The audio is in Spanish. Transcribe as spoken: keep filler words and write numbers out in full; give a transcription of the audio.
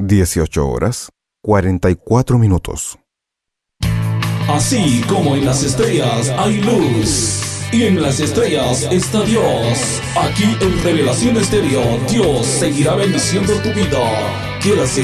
dieciocho horas, cuarenta y cuatro minutos. Así como en las estrellas hay luz, y en las estrellas está Dios. Aquí en Revelación Estéreo, Dios seguirá bendiciendo tu vida. Quédase